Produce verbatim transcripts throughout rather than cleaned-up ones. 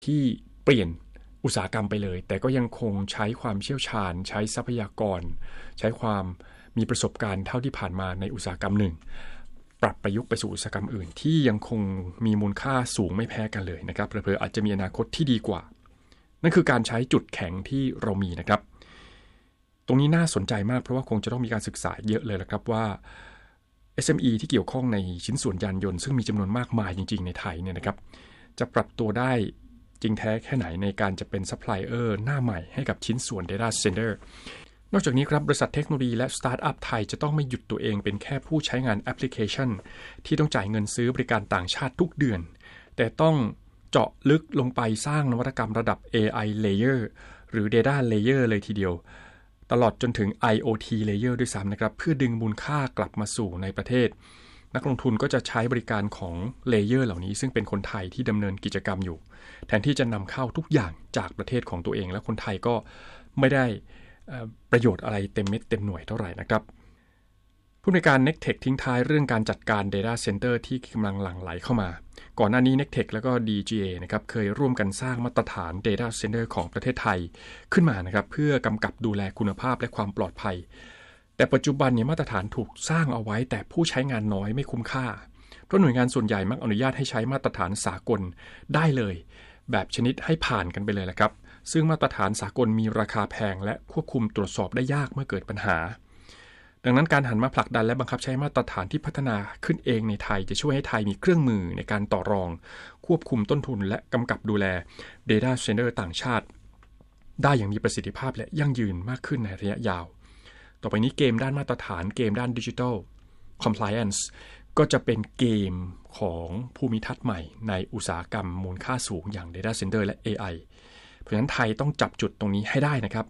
ที่เปลี่ยนอุตสาหกรรมไปเลยแต่ก็ยังคงใช้ความเชี่ยวชาญใช้ทรัพยากรใช้ความมีประสบการณ์เท่าที่ผ่านมาในอุตสาหกรรมหนึ่งปรับประยุกต์ไปสู่อุตสาหกรรมอื่นที่ยังคงมีมูลค่าสูงไม่แพ้กันเลยนะครับเผลอๆอาจจะมีอนาคตที่ดีกว่านั่นคือการใช้จุดแข็งที่เรามีนะครับตรงนี้น่าสนใจมากเพราะว่าคงจะต้องมีการศึกษาเยอะเลยละครับว่า เอส เอ็ม อี ที่เกี่ยวข้องในชิ้นส่วนยานยนต์ซึ่งมีจำนวนมากมายจริงๆในไทยเนี่ยนะครับจะปรับตัวได้จริงแท้แค่ไหนในการจะเป็นซัพพลายเออร์หน้าใหม่ให้กับชิ้นส่วน Data Center นอกจากนี้ครับบริษัทเทคโนโลยีและสตาร์ทอัพไทยจะต้องไม่หยุดตัวเองเป็นแค่ผู้ใช้งานแอปพลิเคชันที่ต้องจ่ายเงินซื้อบริการต่างชาติทุกเดือนแต่ต้องเจาะลึกลงไปสร้างนวัตกรรมระดับ เอ ไอ Layer หรือ Data Layer เลยทีเดียวตลอดจนถึง ไอ โอ ที Layer ด้วยซ้ำนะครับเพื่อดึงมูลค่ากลับมาสู่ในประเทศนักลงทุนก็จะใช้บริการของ Layer เหล่านี้ซึ่งเป็นคนไทยที่ดำเนินกิจกรรมอยู่แทนที่จะนำเข้าทุกอย่างจากประเทศของตัวเองและคนไทยก็ไม่ได้ประโยชน์อะไรเต็มเม็ดเต็มหน่วยเท่าไหร่นะครับผู้อำนวยการ Nectech ทิ้งท้ายเรื่องการจัดการ Data Center ที่กำลังหลั่งไหลเข้ามาก่อนหน้านี้ Nectech แล้วก็ ดี จี เอ นะครับเคยร่วมกันสร้างมาตรฐาน Data Center ของประเทศไทยขึ้นมานะครับเพื่อกำกับดูแลคุณภาพและความปลอดภัยแต่ปัจจุบันเนี่ยมาตรฐานถูกสร้างเอาไว้แต่ผู้ใช้งานน้อยไม่คุ้มค่าเพราะหน่วยงานส่วนใหญ่มักอนุญาตให้ใช้มาตรฐานสากลได้เลยแบบชนิดให้ผ่านกันไปเลยแหละครับซึ่งมาตรฐานสากลมีราคาแพงและควบคุมตรวจสอบได้ยากเมื่อเกิดปัญหาดังนั้นการหันมาผลักดันและบังคับใช้มาตรฐานที่พัฒนาขึ้นเองในไทยจะช่วยให้ไทยมีเครื่องมือในการต่อรองควบคุมต้นทุนและกำกับดูแล Data Center ต่างชาติได้อย่างมีประสิทธิภาพและยั่งยืนมากขึ้นในระยะยาวต่อไปนี้เกมด้านมาตรฐานเกมด้าน Digital Compliance ก็จะเป็นเกมของภูมิทัศน์ใหม่ในอุตสาหกรรมมูลค่าสูงอย่าง Data Center และ เอ ไอ เพราะฉะนั้นไทยต้องจับจุดตรงนี้ให้ได้นะครับ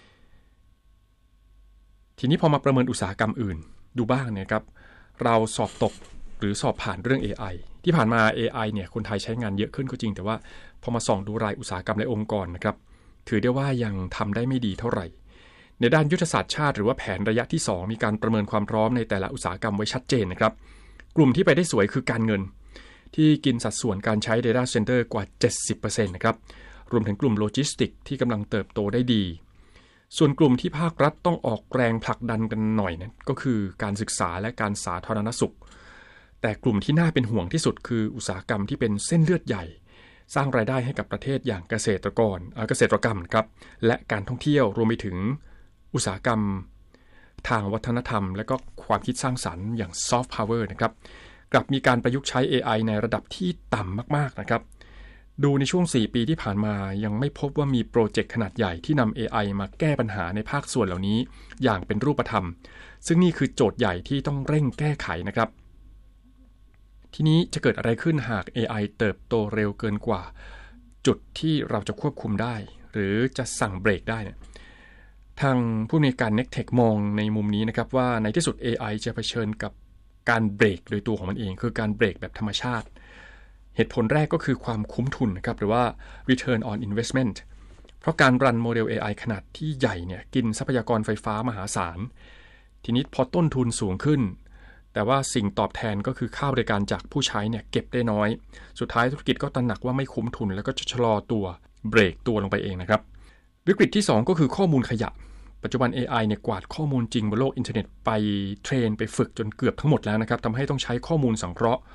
ทีนี้พอมาประเมินอุตสาหกรรมอื่นดูบ้างเนี่ยครับเราสอบตกหรือสอบผ่านเรื่อง เอ ไอ ที่ผ่านมา เอ ไอ เนี่ยคนไทยใช้งานเยอะขึ้นก็จริงแต่ว่าพอมาส่องดูรายอุตสาหกรรมและองค์กรนะครับถือได้ว่ายังทำได้ไม่ดีเท่าไหร่ในด้านยุทธศาสตร์ชาติหรือว่าแผนระยะที่สองมีการประเมินความพร้อมในแต่ละอุตสาหกรรมไว้ชัดเจนนะครับกลุ่มที่ไปได้สวยคือการเงินที่กินสัดส่วนการใช้ Data Center กว่า เจ็ดสิบเปอร์เซ็นต์ นะครับรวมถึงกลุ่มโลจิสติกที่กำลังเติบโตได้ดีส่วนกลุ่มที่ภาครัฐต้องออกแรงผลักดันกันหน่อยนะก็คือการศึกษาและการสาธารณสุขแต่กลุ่มที่น่าเป็นห่วงที่สุดคืออุตสาหกรรมที่เป็นเส้นเลือดใหญ่สร้างรายได้ให้กับประเทศอย่างเกษตรกรเกษตรกรรมครับและการท่องเที่ยวรวมไปถึงอุตสาหกรรมทางวัฒนธรรมและก็ความคิดสร้างสรรค์อย่างซอฟต์พาวเวอร์นะครับกลับมีการประยุกต์ใช้ เอ ไอ ในระดับที่ต่ำมากๆนะครับดูในช่วงสี่ปีที่ผ่านมายังไม่พบว่ามีโปรเจกต์ขนาดใหญ่ที่นำ เอ ไอ มาแก้ปัญหาในภาคส่วนเหล่านี้อย่างเป็นรูปธรรมซึ่งนี่คือโจทย์ใหญ่ที่ต้องเร่งแก้ไขนะครับทีนี้จะเกิดอะไรขึ้นหาก เอ ไอ เติบโตเร็วเกินกว่าจุดที่เราจะควบคุมได้หรือจะสั่งเบรกได้เนี่ยทางผู้อำนวยการ Nectech มองในมุมนี้นะครับว่าในที่สุด เอ ไอ จะเผชิญกับการเบรกโดยตัวของมันเองคือการเบรกแบบธรรมชาติเหตุผลแรกก็คือความคุ้มทุนนะครับหรือว่า return on investment เพราะการรันโมเดล เอ ไอ ขนาดที่ใหญ่เนี่ยกินทรัพยากรไฟฟ้ามหาศาลทีนี้พอต้นทุนสูงขึ้นแต่ว่าสิ่งตอบแทนก็คือค่าบริการจากผู้ใช้เนี่ยเก็บได้น้อยสุดท้ายธุรกิจก็ตระหนักว่าไม่คุ้มทุนแล้วก็จะชะลอตัวเบรกตัวลงไปเองนะครับวิกฤตที่สองก็คือข้อมูลขยะปัจจุบัน เอ ไอ เนี่ยกวาดข้อมูลจริงบนโลกอินเทอร์เน็ตไปเทรนไปฝึกจนเกือบทั้งหมดแล้วนะครับทำให้ต้องใช้ข้อมูลสังเคราะห์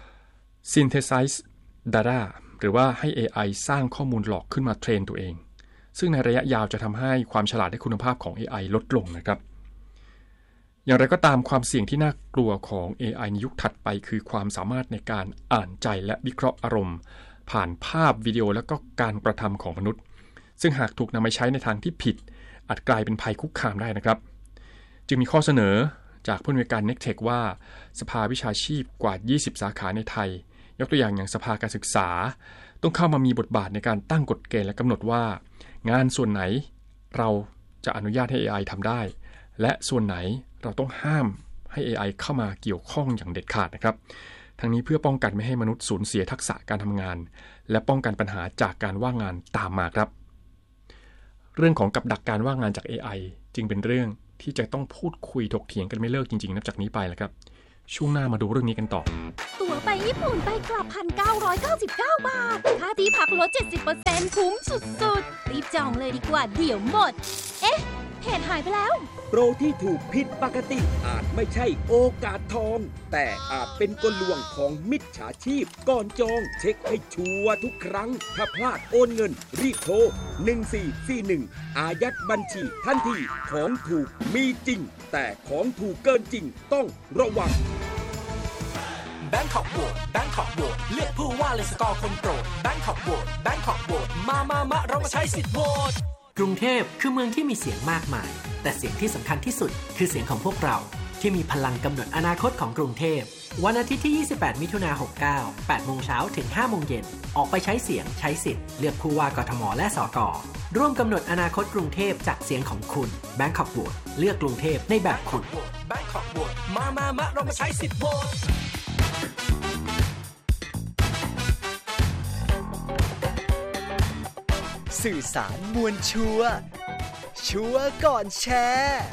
synthesize data หรือว่าให้ เอ ไอ สร้างข้อมูลหลอกขึ้นมาเทรนตัวเองซึ่งในระยะยาวจะทำให้ความฉลาดและคุณภาพของ เอ ไอ ลดลงนะครับอย่างไรก็ตามความเสี่ยงที่น่ากลัวของ เอ ไอ ในยุคถัดไปคือความสามารถในการอ่านใจและวิเคราะห์อารมณ์ผ่านภาพวิดีโอและก็การกระทำของมนุษย์ซึ่งหากถูกนำไปใช้ในทางที่ผิดอาจกลายเป็นภัยคุกคามได้นะครับจึงมีข้อเสนอจากผู้อำนวยการ Nectech ว่าสภาวิชาชีพกว่ายี่สิบสาขาในไทยยกตัวอย่างอย่างสภาการศึกษาต้องเข้ามามีบทบาทในการตั้งกฎเกณฑ์และกำหนดว่างานส่วนไหนเราจะอนุญาตให้ เอ ไอ ทำได้และส่วนไหนเราต้องห้ามให้ เอ ไอ เข้ามาเกี่ยวข้องอย่างเด็ดขาดนะครับทั้งนี้เพื่อป้องกันไม่ให้มนุษย์สูญเสียทักษะการทำงานและป้องกันปัญหาจากการว่างงานตามมาครับเรื่องของกับดักการว่างงานจาก เอ ไอ จึงเป็นเรื่องที่จะต้องพูดคุยถกเถียงกันไม่เลิกจริงๆนับจากนี้ไปแล้วครับช่วงหน้ามาดูเรื่องนี้กันต่อตั๋วไปญี่ปุ่นไปกลับ หนึ่งพันเก้าร้อยเก้าสิบเก้า บาทค่าที่พักลด เจ็ดสิบเปอร์เซ็นต์ คุ้มสุดๆรีบจองเลยดีกว่าเดี๋ยวหมดเอ๊ะเพจหายไปแล้วโปรที่ถูกผิดปกติอาจไม่ใช่โอกาสทองแต่อาจเป็นกลลวงของมิจฉาชีพก่อนจองเช็คให้ชัวร์ทุกครั้งถ้าพลาดโอนเงินรีบโทรหนึ่งสี่สี่หนึ่งอายัดบัญชีทันทีของถูกมีจริงแต่ของถูกเกินจริงต้องระวัง Bangkok Vote Bangkok Vote เลือกผู้ว่าเลยสกอร์คนโปรด Bangkok Vote Bangkok Vote มามามาเรามาใช้สิทธิ์โหวตกรุงเทพคือเมืองที่มีเสียงมากมายแต่เสียงที่สำคัญที่สุดคือเสียงของพวกเราที่มีพลังกำหนดอนาคตของกรุงเทพวันอาทิตย์ที่ยี่สิบแปดมิถุนายนหกเก้า แปดโมงเช้าถึงห้าโมงเย็นออกไปใช้เสียงใช้สิทธิ์เลือกผู้ว่ากทมและสกร่วมกำหนดอนาคตกรุงเทพจากเสียงของคุณ Bangkok Vote เลือกกรุงเทพในแบบคุณ Bangkok Vote มามามาเรามาใช้สิทธิ์โหวตสื่อสารมวลชัวร์ชัวร์ก่อนแชร์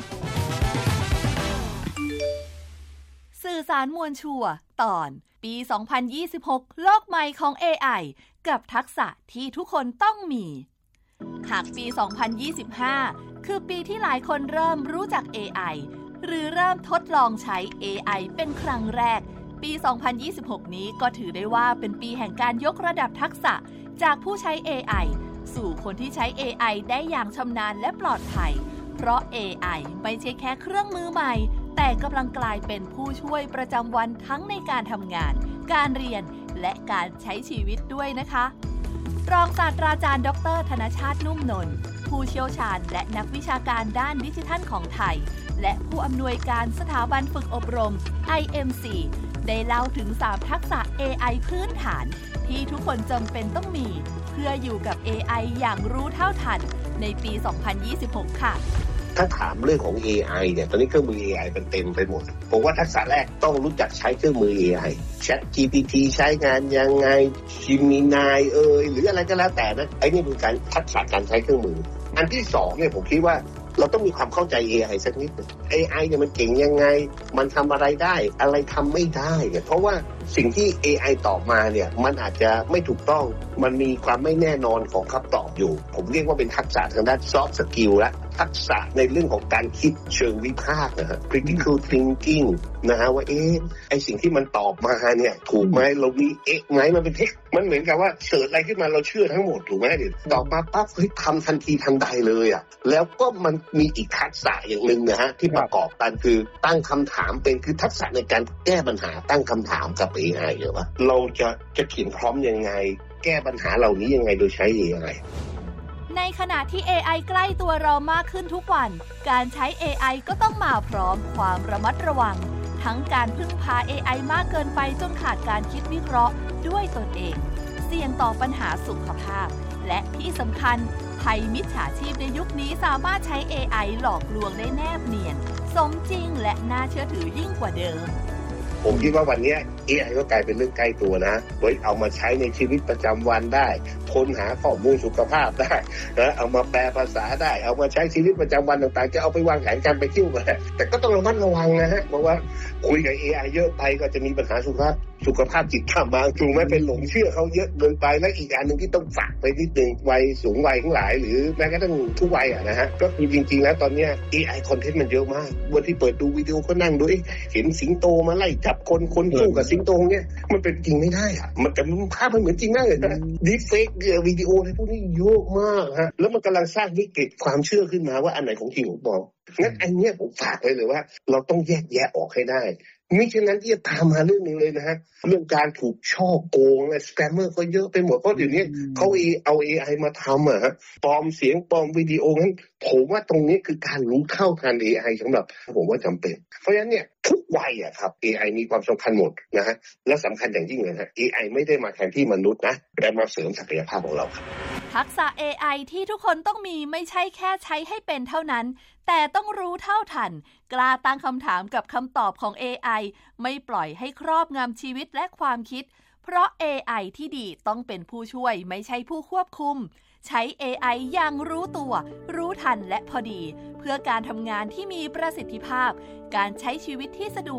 สื่อสารมวลชัวร์ตอนปีสองพันยี่สิบหกโลกใหม่ของ เอ ไอ กับทักษะที่ทุกคนต้องมีหากปีสองพันยี่สิบห้าคือปีที่หลายคนเริ่มรู้จัก เอ ไอ หรือเริ่มทดลองใช้ เอ ไอ เป็นครั้งแรกปีสองพันยี่สิบหกนี้ก็ถือได้ว่าเป็นปีแห่งการยกระดับทักษะจากผู้ใช้ เอ ไอสู่คนที่ใช้ เอ ไอ ได้อย่างชำนาญและปลอดภัยเพราะ เอ ไอ ไม่ใช่แค่เครื่องมือใหม่แต่กำลังกลายเป็นผู้ช่วยประจำวันทั้งในการทำงานการเรียนและการใช้ชีวิตด้วยนะคะรองศาสตราจารย์ดร.ธนชาตินุ่มนนท์ผู้เชี่ยวชาญและนักวิชาการด้านดิจิทัลของไทยและผู้อำนวยการสถาบันฝึกอบรม ไอ เอ็ม ซี ได้เล่าถึงสามทักษะ เอ ไอ พื้นฐานที่ทุกคนจำเป็นต้องมีเพื่ออยู่กับ เอ ไอ อย่างรู้เท่าทันในปี สองพันยี่สิบหก ค่ะถ้าถามเรื่องของ เอ ไอ เนี่ยตอนนี้เครื่องมือ เอ ไอ มันเต็มไปหมดผมว่าทักษะแรกต้องรู้จักใช้เครื่องมือ เอ ไอ Chat จี พี ที ใช้งานยังไง Gemini เอ่ยหรืออะไรก็แล้วแต่นะไอ้นี่เป็นการทักษะการใช้เครื่องมืออันที่สองเนี่ยผมคิดว่าเราต้องมีความเข้าใจ เอ ไอ สักนิดนึง เอ ไอ เนี่ยมันเก่งยังไงมันทำอะไรได้อะไรทำไม่ได้เนี่ยเพราะว่าสิ่งที่ เอ ไอ ตอบมาเนี่ยมันอาจจะไม่ถูกต้องมันมีความไม่แน่นอนของคำตอบอยู่ผมเรียกว่าเป็นทักษะทางด้าน soft skill และทักษะในเรื่องของการคิดเชิงวิพากษ์นะฮะ critical thinking นะฮะว่าเอ๊ะไอสิ่งที่มันตอบมาเนี่ยถูกไหมเรามีเอ๊ะไหมมันเป็นเทคมันเหมือนกับว่าเสิร์ชอะไรขึ้นมาเราเชื่อทั้งหมดถูกไหมเดี๋ยวตอบมาปั๊บเฮ้ยทำทันทีทันใดเลยอ่ะแล้วก็มันมีอีกทักษะอย่างหนึ่งนะฮะที่ประกอบกันคือตั้งคำถามเป็นคือทักษะในการแก้ปัญหาตั้งคำถามกับ เอ ไอ หรือว่าเราจะจะเขียนพร้อมยังไงแก้ปัญหาเหล่านี้ยังไงโดยใช้ เอ ไอในขณะที่ เอ ไอ ใกล้ตัวเรามากขึ้นทุกวันการใช้ เอ ไอ ก็ต้องมาพร้อมความระมัดระวังทั้งการพึ่งพา เอ ไอ มากเกินไปจนขาดการคิดวิเคราะห์ด้วยตนเองเสี่ยงต่อปัญหาสุขภาพและที่สำคัญภัยมิจฉาชีพในยุคนี้สามารถใช้ เอ ไอ หลอกลวงได้แนบเนียนสมจริงและน่าเชื่อถือยิ่งกว่าเดิมผมคิดว่าวันนี้ เอ ไอ ก็กลายเป็นเรื่องใกล้ตัวนะไว้เอามาใช้ในชีวิตประจำวันได้ค้นหาข้อมูลสุขภาพได้นะเอามาแปลภาษาได้เอามาใช้ชีวิตประจำวันต่างๆจะเอาไปวางแผนการไปเที่ยวกันแต่ก็ต้องระมัดระวังนะฮะเพราะว่าคุยกับ เอ ไอ เยอะไปก็จะมีปัญหาสุขภาพสุขภาพจิตตามมาถูกไหมเป็นหลงเชื่อเขาเยอะเกินไปและอีกอันหนึ่งที่ต้องฝากไปนิดนึงวัยสูงวัยทั้งหลายหรือแม้กระทั่งทุกวัยอ่ะนะฮะก็คือจริงๆแล้วตอนนี้ เอ ไอ คอนเทนต์มันเยอะมากวันที่เปิดดูวิดีโอก็นั่งดูเห็นสิงโตมาไล่จับคนคนสู้กับสิงโตเนี่ยมันเป็นจริงไม่ได้อ่ะมันแต่ภาพมันเหมือนจริงมากเลยนะดีเฟกวิดีโออะไรพวกนี้เยอะมากฮะแล้วมันกำลังสร้างวิกฤตความเชื่อขึ้นมาว่าอันไหนของจริงของปลอมงั้นอันนี้ผมฝากเลยเลยว่าเราต้องแยกแยะออกให้ได้มิฉะนั้นที่จะตามมาเรื่องนึงเลยนะฮะเรื่องการถูกช่อโกงและสแกมเมอร์ก็เยอะไปหมดเพราะเดี๋ยวนี้เขาเอา เอ ไอ มาทำอะฮะปลอมเสียงปลอมวิดีโองั้นผมว่าตรงนี้คือการรู้เท่าทัน เอ ไอ สำหรับผมว่าจำเป็นเพราะฉะนั้นเนี่ยทุกวัยอะครับ เอ ไอ มีความสำคัญหมดนะฮะและสำคัญอย่างยิ่งเลยฮะ เอ ไอ ไม่ได้มาแทนที่มนุษย์นะแต่มาเสริมศักยภาพของเราครับทักษะ เอ ไอ ที่ทุกคนต้องมีไม่ใช่แค่ใช้ให้เป็นเท่านั้นแต่ต้องรู้เท่าทันกล้าตั้งคำถามกับคำตอบของ เอ ไอ ไม่ปล่อยให้ครอบงำชีวิตและความคิดเพราะ เอ ไอ ที่ดีต้องเป็นผู้ช่วยไม่ใช่ผู้ควบคุมใช้ เอ ไอ อย่างรู้ตัวรู้ทันและพอดีเพื่อการทำงานที่มีประสิทธิภาพการใช้ชีวิตที่สะดวก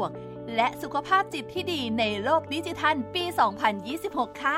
และสุขภาพจิตที่ดีในโลกดิจิทัลปี สองพันยี่สิบหก ค่ะ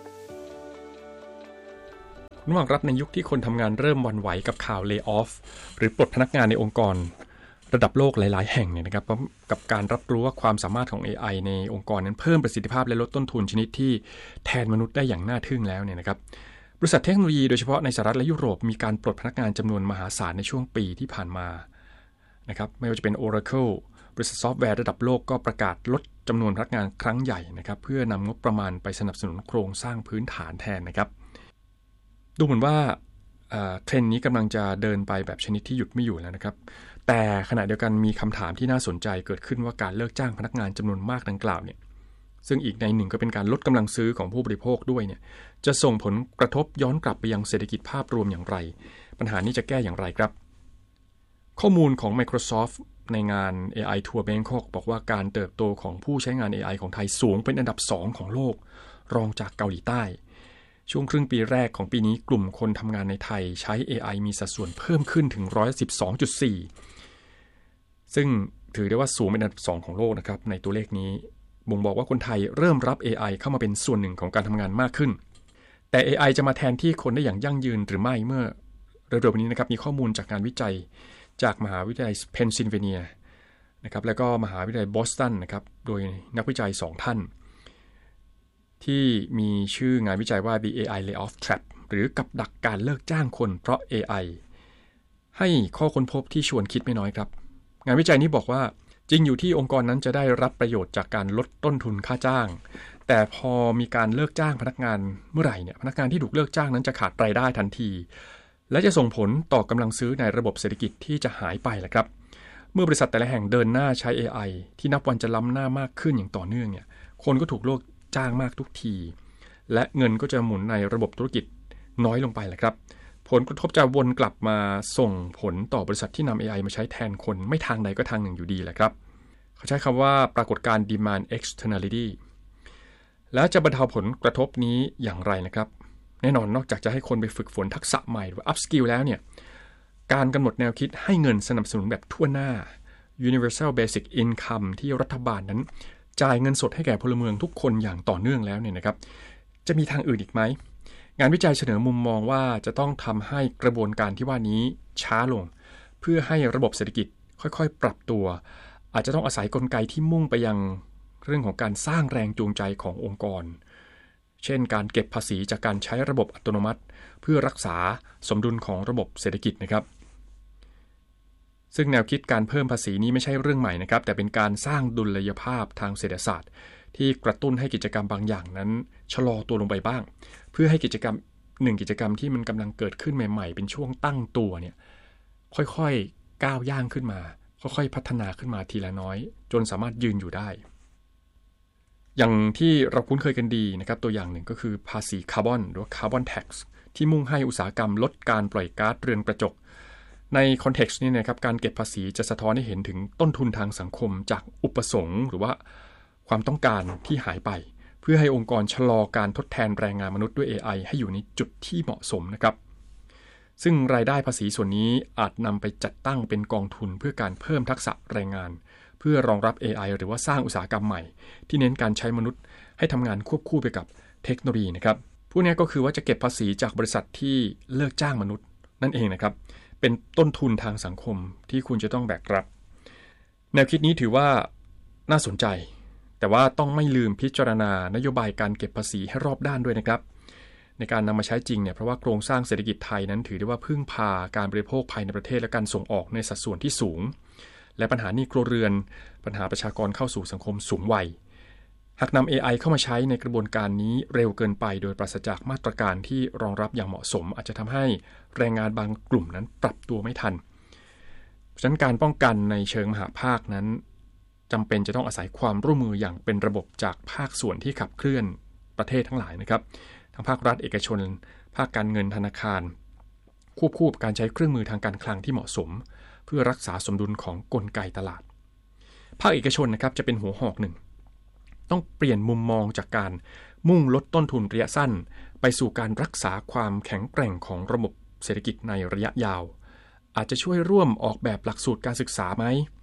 ระหว่างรัฐในยุคที่คนทำงานเริ่มหวั่นไหวกับข่าว lay off หรือปลดพนักงานในองค์กรระดับโลกหลายๆแห่งเนี่ยนะครับกับการรับรู้ว่าความสามารถของ เอ ไอ ในองค์กรนั้นเพิ่มประสิทธิภาพและลดต้นทุนชนิดที่แทนมนุษย์ได้อย่างน่าทึ่งแล้วเนี่ยนะครับบริษัทเทคโนโลยีโดยเฉพาะในสหรัฐและยุโรปมีการปลดพนักงานจำนวนมหาศาลในช่วงปีที่ผ่านมานะครับไม่ว่าจะเป็น Oracle บริษัทซอฟต์แวร์ระดับโลกก็ประกาศลดจำนวนพนักงานครั้งใหญ่นะครับเพื่อนำงบประมาณไปสนับสนุนโครงสร้างพื้นฐานแทนนะครับดูเหมือนว่าเทรนด์นี้กำลังจะเดินไปแบบชนิดที่หยุดไม่อยู่แล้วนะครับแต่ขณะเดียวกันมีคำถามที่น่าสนใจเกิดขึ้นว่าการเลิกจ้างพนักงานจำนวนมากดังกล่าวเนี่ยซึ่งอีกในหนึ่งก็เป็นการลดกำลังซื้อของผู้บริโภคด้วยเนี่ยจะส่งผลกระทบย้อนกลับไปยังเศรษฐกิจภาพรวมอย่างไรปัญหานี้จะแก้อย่างไรครับข้อมูลของ Microsoft ในงาน เอ ไอ Tour Bangkok บอกว่าการเติบโตของผู้ใช้งาน เอ ไอ ของไทยสูงเป็นอันดับสองของโลกรองจากเกาหลีใต้ช่วงครึ่งปีแรกของปีนี้กลุ่มคนทำงานในไทยใช้ เอ ไอ มีสัดส่วนเพิ่มขึ้นถึง ร้อยสิบสองจุดสี่ ซึ่งถือได้ว่าสูงเป็นอันดับสองของโลกนะครับในตัวเลขนี้บ่งบอกว่าคนไทยเริ่มรับ เอ ไอ เข้ามาเป็นส่วนหนึ่งของการทำงานมากขึ้นแต่ เอ ไอ จะมาแทนที่คนได้อย่างยั่งยืนหรือไม่เมื่อเร็วๆนี้นะครับมีข้อมูลจากงานวิจัยจากมหาวิทยาลัยเพนซิลเวเนียนะครับแล้วก็มหาวิทยาลัยบอสตันนะครับโดยนักวิจัยสองท่านที่มีชื่องานวิจัยว่า The เอ ไอ Layoff Trap หรือกับดักการเลิกจ้างคนเพราะ เอ ไอ ให้ข้อค้นพบที่ชวนคิดไม่น้อยครับงานวิจัยนี้บอกว่าจริงอยู่ที่องค์กรนั้นจะได้รับประโยชน์จากการลดต้นทุนค่าจ้างแต่พอมีการเลิกจ้างพนักงานเมื่อไหร่เนี่ยพนักงานที่ถูกเลิกจ้างนั้นจะขาดรายได้ทันทีและจะส่งผลต่อกำลังซื้อในระบบเศรษฐกิจที่จะหายไปแหละครับเมื่อบริษัทแต่ละแห่งเดินหน้าใช้ เอ ไอ ที่นับวันจะล้ำหน้ามากขึ้นอย่างต่อเนื่องเนี่ยคนก็ถูกเลิกจ้างมากทุกทีและเงินก็จะหมุนในระบบธุรกิจน้อยลงไปแหละครับผลกระทบจะวนกลับมาส่งผลต่อบริษัทที่นำ เอ ไอ มาใช้แทนคนไม่ทางใดก็ทางหนึ่งอยู่ดีแหละครับเขาใช้คำว่าปรากฏการณ์ demand externality แล้วจะบรรเทาผลกระทบนี้อย่างไรนะครับแน่นอนนอกจากจะให้คนไปฝึกฝนทักษะใหม่หรือ up skill แล้วเนี่ยการกำหนดแนวคิดให้เงินสนับสนุนแบบทั่วหน้า universal basic income ที่รัฐบาลนั้นจ่ายเงินสดให้แก่พลเมืองทุกคนอย่างต่อเนื่องแล้วเนี่ยนะครับจะมีทางอื่นอีกไหมงานวิจัยเสนอมุมมองว่าจะต้องทำให้กระบวนการที่ว่านี้ช้าลงเพื่อให้ระบบเศรษฐกิจค่อยๆปรับตัวอาจจะต้องอาศัยกลไกที่มุ่งไปยังเรื่องของการสร้างแรงจูงใจขององค์กรเช่นการเก็บภาษีจากการใช้ระบบอัตโนมัติเพื่อรักษาสมดุลของระบบเศรษฐกิจนะครับซึ่งแนวคิดการเพิ่มภาษีนี้ไม่ใช่เรื่องใหม่นะครับแต่เป็นการสร้างดุลยภาพทางเศรษฐศาสตร์ที่กระตุ้นให้กิจกรรมบางอย่างนั้นชะลอตัวลงไปบ้างเพื่อให้กิจกรรมหนึ่งกิจกรรมที่มันกำลังเกิดขึ้นใหม่ๆเป็นช่วงตั้งตัวเนี่ยค่อยๆก้าวย่างขึ้นมาค่อยๆพัฒนาขึ้นมาทีละน้อยจนสามารถยืนอยู่ได้อย่างที่เราคุ้นเคยกันดีนะครับตัวอย่างหนึ่งก็คือภาษีคาร์บอนหรือว่าคาร์บอนแท็กซ์ที่มุ่งให้อุตสาหกรรมลดการปล่อยก๊าซเรือนกระจกในคอนเท็กซ์นี้นะครับการเก็บภาษีจะสะท้อนให้เห็นถึงต้นทุนทางสังคมจากอุปสงค์หรือว่าความต้องการที่หายไปเพื่อให้องค์กรชะลอการทดแทนแรงงานมนุษย์ด้วย เอ ไอ ให้อยู่ในจุดที่เหมาะสมนะครับซึ่งรายได้ภาษีส่วนนี้อาจนำไปจัดตั้งเป็นกองทุนเพื่อการเพิ่มทักษะแรงงานเพื่อรองรับ เอ ไอ หรือว่าสร้างอุตสาหกรรมใหม่ที่เน้นการใช้มนุษย์ให้ทำงานควบคู่ไปกับเทคโนโลยีนะครับพวกนี้ก็คือว่าจะเก็บภาษีจากบริษัทที่เลิกจ้างมนุษย์นั่นเองนะครับเป็นต้นทุนทางสังคมที่คุณจะต้องแบกรับแนวคิดนี้ถือว่าน่าสนใจแต่ว่าต้องไม่ลืมพิจารณานโยบายการเก็บภาษีให้รอบด้านด้วยนะครับในการนำมาใช้จริงเนี่ยเพราะว่าโครงสร้างเศรษฐกิจไทยนั้นถือได้ว่าพึ่งพาการบริโภคภายในประเทศและการส่งออกในสัดส่วนที่สูงและปัญหาหนี้ครัวเรือนปัญหาประชากรเข้าสู่สังคมสูงวัยหากนำ เอ ไอ เข้ามาใช้ในกระบวนการนี้เร็วเกินไปโดยปราศจากมาตรการที่รองรับอย่างเหมาะสมอาจจะทำให้แรงงานบางกลุ่มนั้นปรับตัวไม่ทันเพราะฉะนั้นการป้องกันในเชิงมหาภาคนั้นจำเป็นจะต้องอาศัยความร่วมมืออย่างเป็นระบบจากภาคส่วนที่ขับเคลื่อนประเทศทั้งหลายนะครับทั้งภาครัฐเอกชนภาคการเงินธนาคารควบคู่กับการใช้เครื่องมือทางการคลังที่เหมาะสมเพื่อรักษาสมดุลของกลไกตลาดภาคเอกชนนะครับจะเป็นหัวหอกหนึ่งต้องเปลี่ยนมุมมองจากการมุ่งลดต้นทุนระยะสั้นไปสู่การรักษาความแข็งแกร่งของระบบเศรษฐกิจในระยะยาวอาจจะช่วยร่วมออกแบบหลักสูตรการศึกษาไหม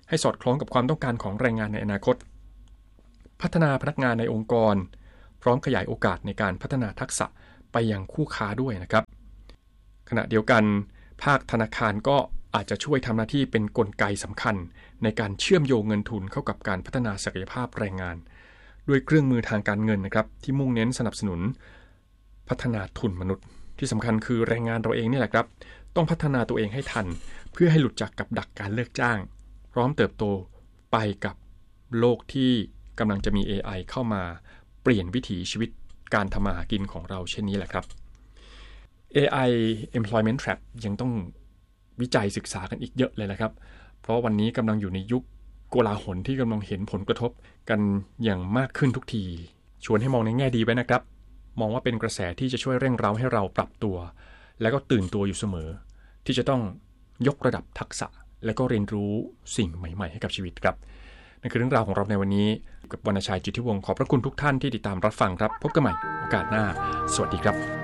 ให้สอดคล้องกับความต้องการของแรงงานในอนาคตพัฒนาพนักงานในองค์กรพร้อมขยายโอกาสในการพัฒนาทักษะไปยังคู่ค้าด้วยนะครับขณะเดียวกันภาคธนาคารก็อาจจะช่วยทำหน้าที่เป็นกลไกสำคัญในการเชื่อมโยงเงินทุนเข้ากับการพัฒนาศักยภาพแรงงานด้วยเครื่องมือทางการเงินนะครับที่มุ่งเน้นสนับสนุนพัฒนาทุนมนุษย์ที่สำคัญคือแรงงานเราเองนี่แหละครับต้องพัฒนาตัวเองให้ทันเพื่อให้หลุดจากกับดักการเลิกจ้างพร้อมเติบโตไปกับโลกที่กำลังจะมี เอ ไอ เข้ามาเปลี่ยนวิถีชีวิตการทำมาหากินของเราเช่นนี้แหละครับ เอ ไอ Employment Trap ยังต้องวิจัยศึกษากันอีกเยอะเลยนะครับเพราะวันนี้กำลังอยู่ในยุคโกลาหลที่กำลังเห็นผลกระทบกันอย่างมากขึ้นทุกทีชวนให้มองในแง่ดีไว้นะครับมองว่าเป็นกระแสที่จะช่วยเร่งเร้าให้เราปรับตัวและก็ตื่นตัวอยู่เสมอที่จะต้องยกระดับทักษะและก็เรียนรู้สิ่งใหม่ๆให้กับชีวิตครับนั่นคือเรื่องราวของเราในวันนี้กับวรรณชัยจิตติวงศ์ขอบพระคุณทุกท่านที่ติดตามรับฟังครับพบกันใหม่โอกาสหน้าสวัสดีครับ